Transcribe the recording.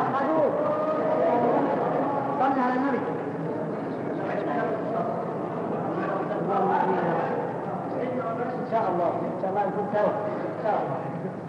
خذوه صلى على النبي. إن شاء الله نكون سوا إن شاء الله.